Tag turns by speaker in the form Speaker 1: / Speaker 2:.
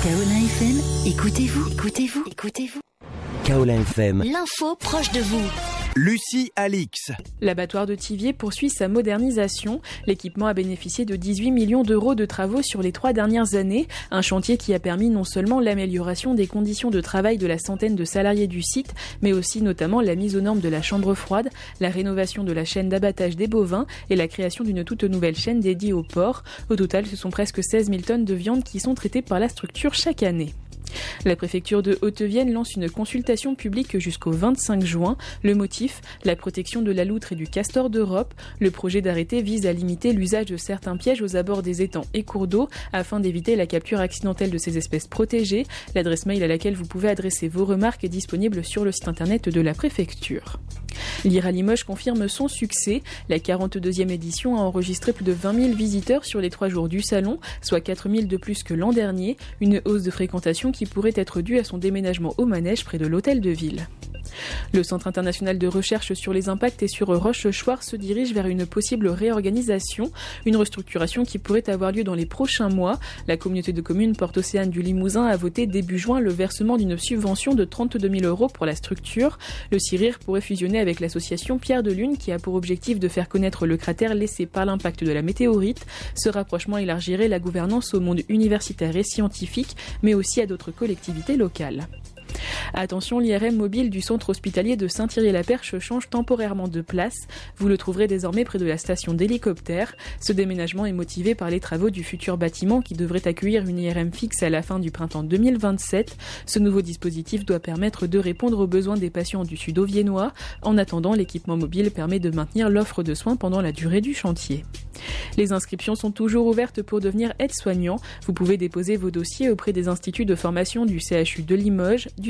Speaker 1: Kaolin FM, écoutez-vous.
Speaker 2: Kaolin FM.
Speaker 1: L'info proche de vous.
Speaker 3: Lucie Alix.
Speaker 4: L'abattoir de Thiviers poursuit sa modernisation. L'équipement a bénéficié de 18 millions d'euros de travaux sur les 3 dernières années. Un chantier qui a permis non seulement l'amélioration des conditions de travail de la centaine de salariés du site, mais aussi notamment la mise aux normes de la chambre froide, la rénovation de la chaîne d'abattage des bovins et la création d'une toute nouvelle chaîne dédiée au porc. Au total, ce sont presque 16 000 tonnes de viande qui sont traitées par la structure chaque année. La préfecture de Haute-Vienne lance une consultation publique jusqu'au 25 juin. Le motif, la protection de la loutre et du castor d'Europe. Le projet d'arrêté vise à limiter l'usage de certains pièges aux abords des étangs et cours d'eau afin d'éviter la capture accidentelle de ces espèces protégées. L'adresse mail à laquelle vous pouvez adresser vos remarques est disponible sur le site internet de la préfecture. L'IRA Limoges confirme son succès. La 42e édition a enregistré plus de 20 000 visiteurs sur les 3 jours du salon, soit 4 000 de plus que l'an dernier. Une hausse de fréquentation qui pourrait être due à son déménagement au manège près de l'hôtel de ville. Le Centre international de recherche sur les impacts et sur Rochechouart se dirige vers une possible réorganisation, une restructuration qui pourrait avoir lieu dans les prochains mois. La communauté de communes Porte-Océane du Limousin a voté début juin le versement d'une subvention de 32 000 euros pour la structure. Le CIRIR pourrait fusionner avec l'association Pierre de Lune qui a pour objectif de faire connaître le cratère laissé par l'impact de la météorite. Ce rapprochement élargirait la gouvernance au monde universitaire et scientifique, mais aussi à d'autres collectivités locales. Attention, l'IRM mobile du centre hospitalier de Saint-Thierry-la-Perche change temporairement de place. Vous le trouverez désormais près de la station d'hélicoptère. Ce déménagement est motivé par les travaux du futur bâtiment qui devrait accueillir une IRM fixe à la fin du printemps 2027. Ce nouveau dispositif doit permettre de répondre aux besoins des patients du sud-auviennois. En attendant, l'équipement mobile permet de maintenir l'offre de soins pendant la durée du chantier. Les inscriptions sont toujours ouvertes pour devenir aide-soignant. Vous pouvez déposer vos dossiers auprès des instituts de formation du CHU de Limoges, du